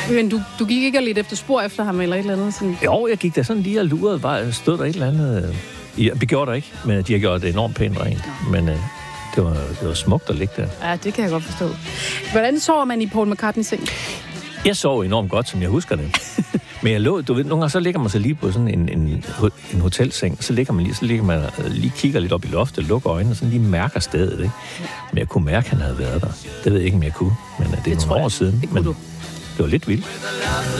Men du gik ikke og lidt efter spor efter ham eller et eller andet? Sådan? Jo, jeg gik der sådan lige og lurede. Bare stod der et eller andet... Jeg gjorde det ikke, men de har gjort det enormt pænt rent. Men det var smukt at ligge der. Ja, det kan jeg godt forstå. Hvordan sover man i Paul McCartneys seng? Jeg sov enormt godt, som jeg husker det. Men jeg lå, du ved, nogle gange så ligger man sig lige på sådan en hotelseng, så ligger man lige kigger lidt op i loftet, lukker øjnene, og sådan lige mærker stedet, ikke? Men jeg kunne mærke, at han havde været der. Det ved jeg ikke, om jeg kunne, men det er nogle år siden. Det kunne du. Det var lidt vildt.